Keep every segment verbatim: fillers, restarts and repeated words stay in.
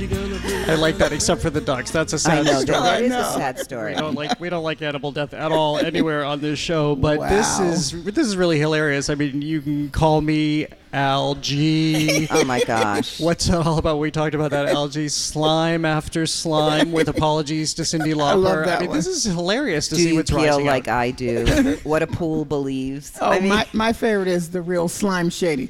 I like that, except for the ducks. That's a sad I know, story. that is I a know. sad story. We don't like we don't like animal death at all anywhere on this show. But Wow. this is this is really hilarious. I mean, you can call me algae. Oh my gosh. What's it all about? We talked about that algae slime after slime. With apologies to Cindy Lauper. love that mean, one. this is hilarious to Do see you what's feel rising like up. I do? What a pool believes. Oh, I mean, my, my favorite is the real slime shady.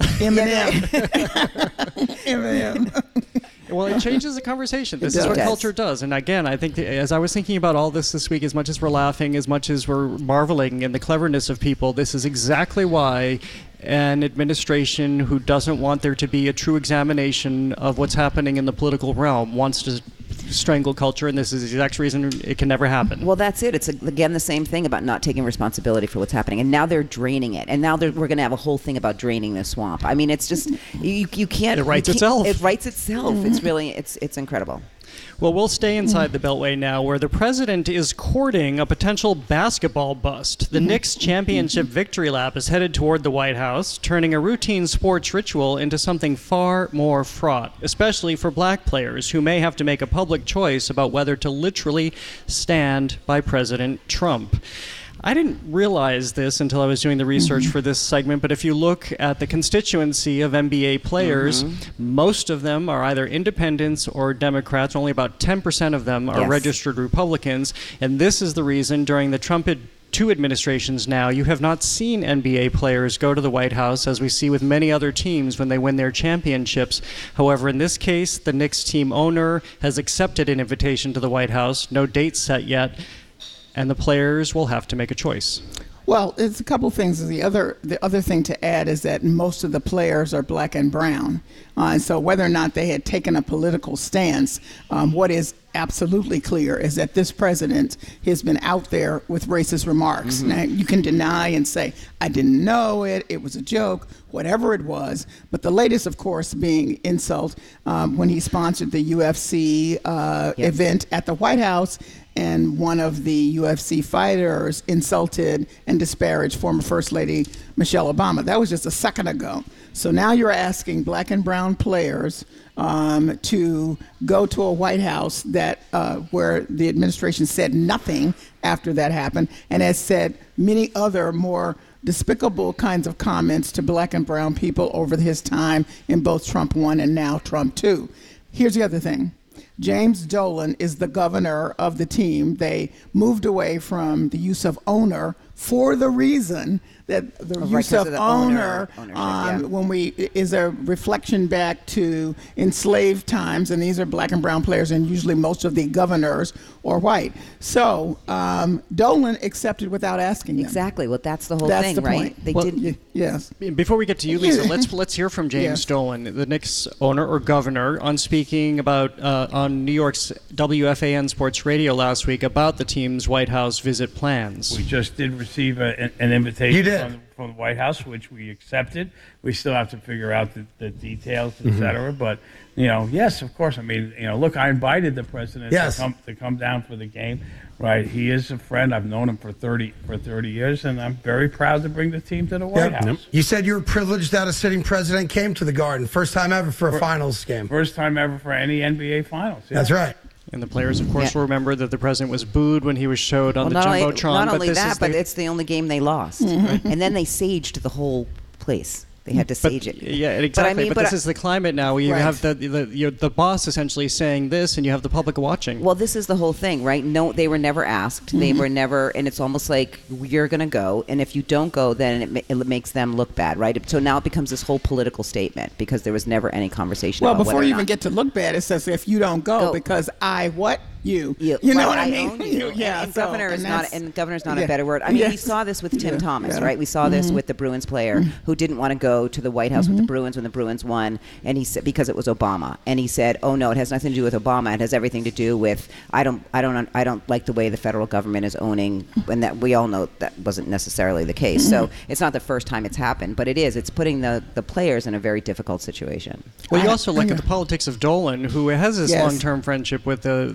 Eminem. Eminem. Well, it changes the conversation. This It is what does. culture does. And again, I think that as I was thinking about all this this week, as much as we're laughing, as much as we're marveling in the cleverness of people, this is exactly why an administration who doesn't want there to be a true examination of what's happening in the political realm wants to strangle culture, and this is the exact reason it can never happen. well, that's it. It's again the same thing about not taking responsibility for what's happening, and now they're draining it, and now they're, we're going to have a whole thing about draining the swamp. I mean, it's just you, you can't. It writes you can't- itself. It writes itself. It's really it's it's incredible. Well, we'll stay inside the Beltway now, where the president is courting a potential basketball bust. The Knicks championship victory lap is headed toward the White House, turning a routine sports ritual into something far more fraught, especially for black players who may have to make a public choice about whether to literally stand by President Trump. I didn't realize this until I was doing the research for this segment, but if you look at the constituency of N B A players, most of them are either independents or Democrats. Only about ten percent of them are Yes. registered Republicans. And this is the reason during the Trump ad- two administrations now, you have not seen N B A players go to the White House, as we see with many other teams when they win their championships. However, in this case, the Knicks team owner has accepted an invitation to the White House. No date set yet. And the players will have to make a choice. Well, it's a couple of things. The other, the other thing to add is that most of the players are black and brown. Uh, and so whether or not they had taken a political stance, um, what is absolutely clear is that this president has been out there with racist remarks. Mm-hmm. Now, you can deny and say, I didn't know it, it was a joke, whatever it was. But the latest, of course, being insult um, when he sponsored the U F C uh, Yes. event at the White House, and one of the U F C fighters insulted and disparaged former First Lady Michelle Obama. That was just a second ago. So now you're asking black and brown players um, to go to a White House that uh, where the administration said nothing after that happened, and has said many other more despicable kinds of comments to black and brown people over his time in both Trump one and now Trump two. Here's the other thing. James Dolan is the governor of the team. They moved away from the use of owner for the reason that the Right, use 'cause of of the owner, owner- ownership, um, yeah. when we is a reflection back to enslaved times, and these are black and brown players, and usually most of the governors are white. So um, Dolan accepted without asking them. Exactly. Well, that's the whole That's thing, the right? point. They Well, didn't. y- yes. Before we get to you, Lisa, let's let's hear from James Yes. Dolan, the Knicks owner or governor, on speaking about uh, on New York's W F A N Sports Radio last week about the team's White House visit plans. We just did receive a, an, an invitation You did. From, the, from the White House, which we accepted. We still have to figure out the, the details, et cetera. But, you know, yes, of course. I mean, you know, look, I invited the president Yes. to come to come down for the game. Right, he is a friend. I've known him for thirty for thirty years, and I'm very proud to bring the team to the White Yep. House. You said you were privileged that a sitting president came to the Garden. First time ever for a finals game. First time ever for any N B A finals. Yeah. That's right. And the players, of course, Yeah. will remember that the president was booed when he was showed on Well, the not only, Jumbotron. not but only this that, is but the, it's the only game they lost. And then they saged the whole place. They had to but, sage it. Yeah, But exactly. I But, mean, but this I- is the climate now. Where you Right. have the the, you the boss essentially saying this, and you have the public watching. Well, this is the whole thing, right? No, they were never asked. They were never, and it's almost like you're going to go, and if you don't go, then it, ma- it makes them look bad, right? So now it becomes this whole political statement because there was never any conversation. Well, about before whether you or even not- get to look bad, it says if you don't go, Go. because I what you You, you know right, what I I mean? own you. yeah, and, and so- governor is and not, that's- and governor's not yeah. a better word. I mean, we Yes. saw this with Tim Yeah, Thomas, yeah. right? We saw this with the Bruins player who didn't want to go to the White House with the Bruins when the Bruins won, and he said because it was Obama, and he said, "Oh no, it has nothing to do with Obama. It has everything to do with I don't, I don't, I don't like the way the federal government is owning." And that we all know that wasn't necessarily the case. So it's not the first time it's happened, but it is. It's putting the the players in a very difficult situation. Well, you I- also look I- at the politics of Dolan, who has this Yes. long-term friendship with the, the president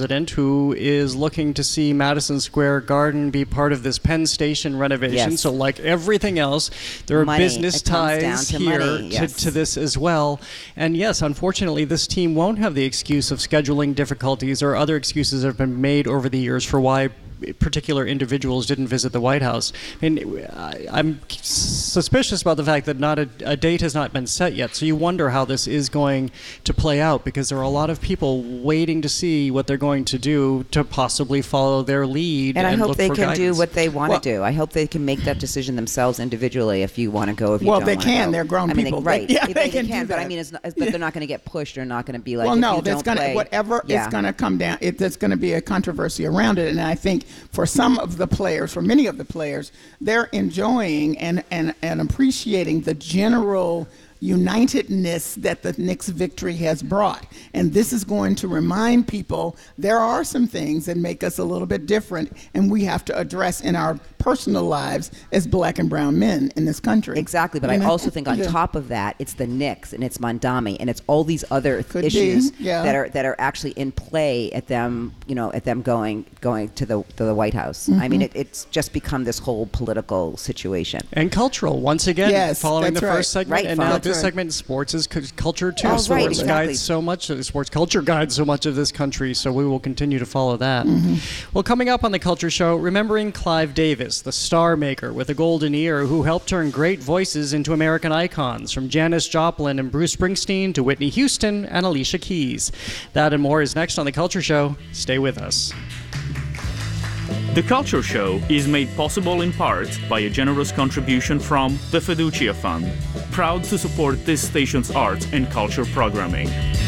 president who is looking to see Madison Square Garden be part of this Penn Station renovation. Yes. So like everything else, there are Money. business It comes down ties to here money, to, yes. to this as well. And yes, unfortunately, this team won't have the excuse of scheduling difficulties or other excuses that have been made over the years for why particular individuals didn't visit the White House. I mean, I- I'm suspicious about the fact that not a, a date has not been set yet. So you wonder how this is going to play out, because there are a lot of people waiting to see what they're going to do to possibly follow their lead. And And, I hope look they for can guidance. do what they want to Well- do. I hope they can make that decision themselves individually if you want to go, if you Well, don't they wanna can. go. They're grown I mean, people. They, They- right. yeah, they, they they can can, do but I that. mean, it's not, but they're not going to get pushed. They're not going to be like, well, if no, you that's don't gonna play, whatever yeah. it's gonna come down. It, there's gonna be a controversy around it, and I think for some of the players, for many of the players, they're enjoying and and and appreciating the general unitedness that the Knicks victory has brought. And this is going to remind people there are some things that make us a little bit different, and we have to address in our personal lives as black and brown men in this country. Exactly, but You I know? also think on Yeah. top of that, it's the Knicks and it's Mondami and it's all these other Could be, issues yeah. that are that are actually in play at them, you know, at them going going to the to the White House. Mm-hmm. I mean, it, it's just become this whole political situation. And cultural, once again, Yes, following that's the right. first segment, Right, and follow- now That's this right. segment, sports is c- culture too. Oh, right, sports exactly. guides so much, uh, sports culture guides so much of this country, so we will continue to follow that. Mm-hmm. Well, coming up on the Culture Show, remembering Clive Davis, the star maker with a golden ear who helped turn great voices into American icons, from Janis Joplin and Bruce Springsteen to Whitney Houston and Alicia Keys. That and more is next on the Culture Show. Stay with us. The Culture Show is made possible in part by a generous contribution from the Fiducia Fund, proud to support this station's arts and culture programming.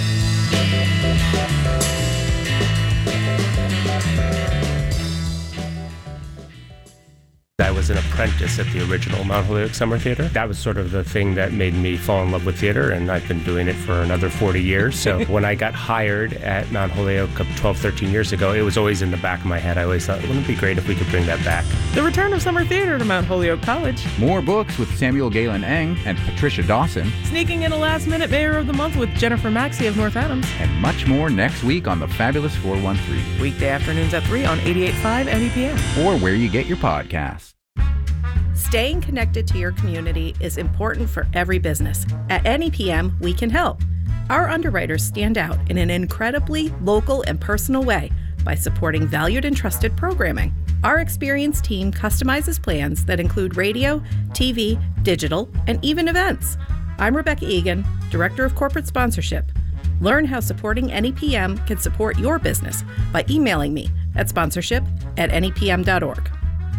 I was an apprentice at the original Mount Holyoke Summer Theater. That was sort of the thing that made me fall in love with theater, and I've been doing it for another forty years. So when I got hired at Mount Holyoke twelve, thirteen years ago, it was always in the back of my head. I always thought, wouldn't it be great if we could bring that back? The return of summer theater to Mount Holyoke College. More books with Samuel Galen Eng and Patricia Dawson, Sneaking in a last-minute Mayor of the Month with Jennifer Maxey of North Adams. and much more next week on the Fabulous four one three, Weekday afternoons at three on eighty-eight point five N E P M. or where you get your podcasts. Staying connected to your community is important for every business. At N E P M, we can help. Our underwriters stand out in an incredibly local and personal way by supporting valued and trusted programming. Our experienced team customizes plans that include radio, T V, digital, and even events. I'm Rebecca Egan, Director of Corporate Sponsorship. Learn how supporting N E P M can support your business by emailing me at sponsorship at N E P M dot org.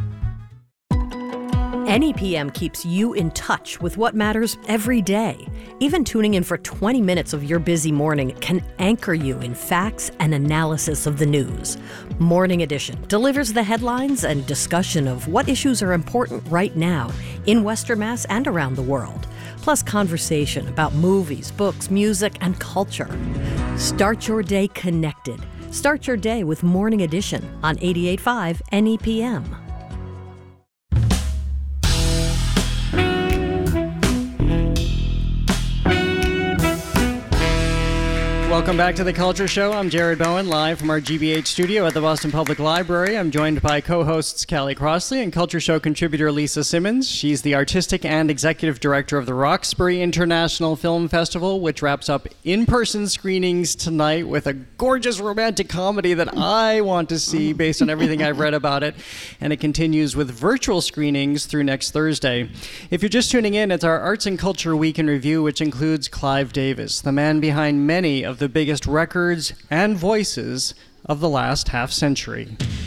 N E P M keeps you in touch with what matters every day. Even tuning in for twenty minutes of your busy morning can anchor you in facts and analysis of the news. Morning Edition delivers the headlines and discussion of what issues are important right now in Western Mass and around the world, plus conversation about movies, books, music, and culture. Start your day connected. Start your day with Morning Edition on eighty-eight point five N E P M. Welcome back to the Culture Show. I'm Jared Bowen, live from our G B H studio at the Boston Public Library. I'm joined by co-hosts Callie Crossley and Culture Show contributor Lisa Simmons. She's the artistic and executive director of the Roxbury International Film Festival, which wraps up in-person screenings tonight with a gorgeous romantic comedy that I want to see based on everything I've read about it. And it continues with virtual screenings through next Thursday. If you're just tuning in, it's our Arts and Culture Week in Review, which includes Clive Davis, the man behind many of the biggest records and voices of the last half century.